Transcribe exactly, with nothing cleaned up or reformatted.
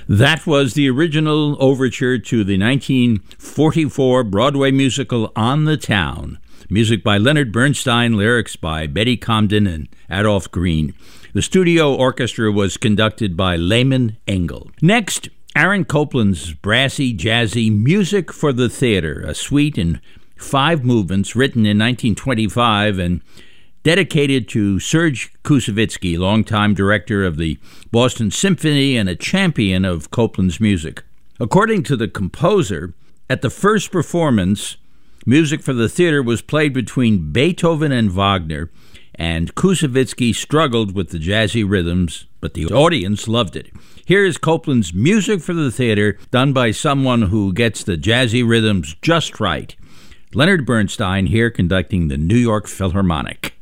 That was the original overture to the nineteen forty-four Broadway musical On the Town. Music by Leonard Bernstein, lyrics by Betty Comden and Adolph Green. The studio orchestra was conducted by Lehman Engel. Next, Aaron Copland's brassy, jazzy Music for the Theater, a suite in five movements written in nineteen twenty-five and dedicated to Serge Koussevitzky, longtime director of the Boston Symphony and a champion of Copland's music. According to the composer, at the first performance, Music for the Theater was played between Beethoven and Wagner, and Koussevitzky struggled with the jazzy rhythms, but the audience loved it. Here is Copland's Music for the Theater, done by someone who gets the jazzy rhythms just right. Leonard Bernstein here conducting the New York Philharmonic.